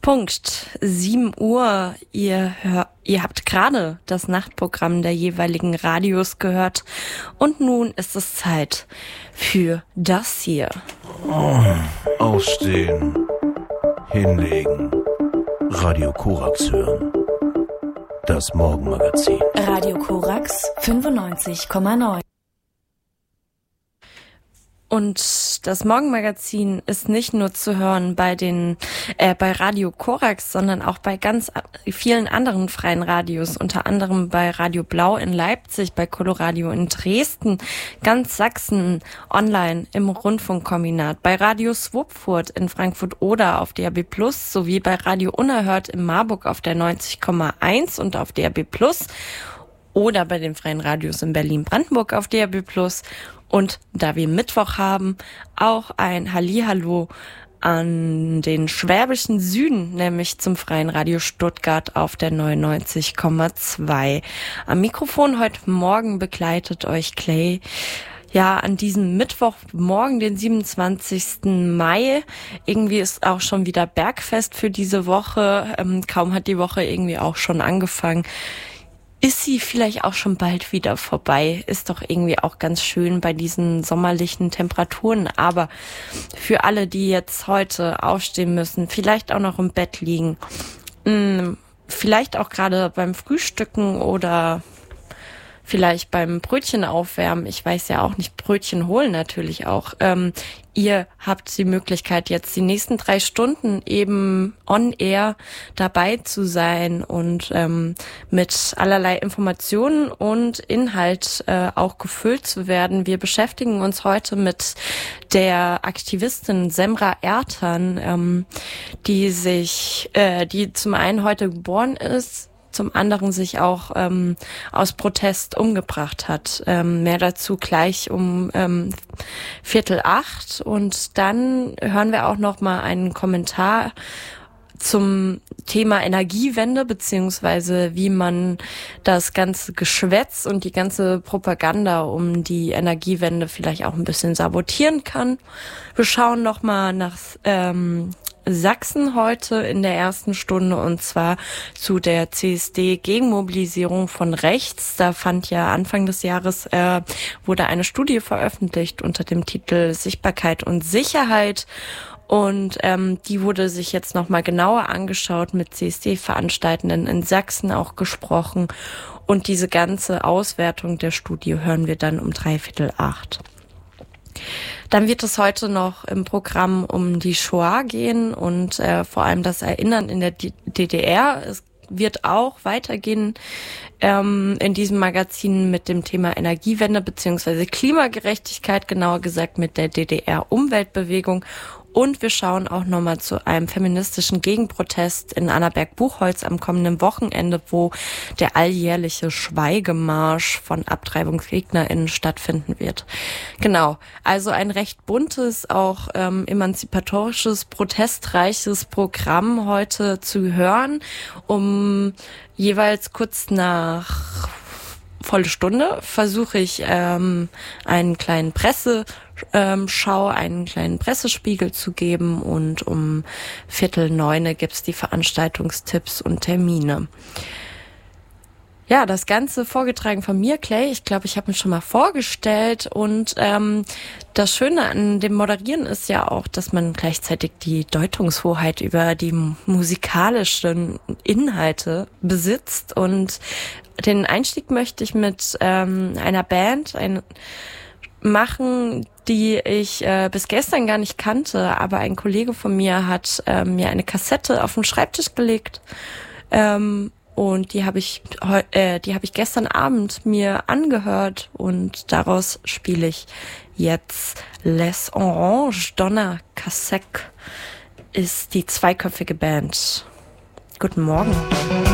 Punkt 7 Uhr. Ihr habt gerade das Nachtprogramm der jeweiligen Radios gehört. Und nun ist es Zeit für das hier. Aufstehen, hinlegen, Radio Korax hören. Das Morgenmagazin. Radio Korax 95,9. Und das Morgenmagazin ist nicht nur zu hören bei Radio Korax, sondern auch bei ganz vielen anderen freien Radios, unter anderem bei Radio Blau in Leipzig, bei Coloradio in Dresden, ganz Sachsen online im Rundfunkkombinat, bei Radio Swupfurt in Frankfurt-Oder auf DAB+, sowie bei Radio Unerhört in Marburg auf der 90,1 und auf DAB+, oder bei den freien Radios in Berlin-Brandenburg auf DAB+. Und da wir Mittwoch haben, auch ein Hallihallo an den schwäbischen Süden, nämlich zum Freien Radio Stuttgart auf der 99,2. Am Mikrofon heute Morgen begleitet euch Clay. Ja, an diesem Mittwochmorgen, den 27. Mai. Irgendwie ist auch schon wieder Bergfest für diese Woche. Kaum hat die Woche irgendwie auch schon angefangen. Ist sie vielleicht auch schon bald wieder vorbei? Ist doch irgendwie auch ganz schön bei diesen sommerlichen Temperaturen. Aber für alle, die jetzt heute aufstehen müssen, vielleicht auch noch im Bett liegen, vielleicht auch gerade beim Frühstücken oder vielleicht beim Brötchen aufwärmen. Ich weiß ja auch nicht, Brötchen holen natürlich auch. Ihr habt die Möglichkeit, jetzt die nächsten 3 Stunden eben on air dabei zu sein und mit allerlei Informationen und Inhalt auch gefüllt zu werden. Wir beschäftigen uns heute mit der Aktivistin Semra Ertan, die zum einen heute geboren ist, zum anderen sich auch aus Protest umgebracht hat. Mehr dazu gleich um 7:45. Und dann hören wir auch noch mal einen Kommentar zum Thema Energiewende, beziehungsweise wie man das ganze Geschwätz und die ganze Propaganda um die Energiewende vielleicht auch ein bisschen sabotieren kann. Wir schauen noch mal nach Sachsen heute in der ersten Stunde, und zwar zu der CSD-Gegenmobilisierung von rechts. Da fand ja Anfang des Jahres wurde eine Studie veröffentlicht unter dem Titel Sichtbarkeit und Sicherheit. Und die wurde sich jetzt nochmal genauer angeschaut, mit CSD-Veranstaltenden in Sachsen auch gesprochen. Und diese ganze Auswertung der Studie hören wir dann um 7:45. Dann wird es heute noch im Programm um die Shoah gehen und vor allem das Erinnern in der DDR. Es wird auch weitergehen in diesem Magazin mit dem Thema Energiewende bzw. Klimagerechtigkeit, genauer gesagt mit der DDR-Umweltbewegung. Und wir schauen auch nochmal zu einem feministischen Gegenprotest in Annaberg-Buchholz am kommenden Wochenende, wo der alljährliche Schweigemarsch von AbtreibungsgegnerInnen stattfinden wird. Genau, also ein recht buntes, auch emanzipatorisches, protestreiches Programm heute zu hören, um jeweils kurz nach volle Stunde versuche ich einen kleinen einen kleinen Pressespiegel zu geben, und um 8:45 gibt's die Veranstaltungstipps und Termine. Ja, das Ganze vorgetragen von mir, Clay. Ich glaube, ich habe mich schon mal vorgestellt, und das Schöne an dem Moderieren ist ja auch, dass man gleichzeitig die Deutungshoheit über die musikalischen Inhalte besitzt, und den Einstieg möchte ich mit einer Band machen, die ich bis gestern gar nicht kannte, aber ein Kollege von mir hat mir eine Kassette auf den Schreibtisch gelegt, und die habe ich gestern Abend mir angehört, und daraus spiele ich jetzt Les Oranges. Donna Cassec ist die zweiköpfige Band. Guten Morgen.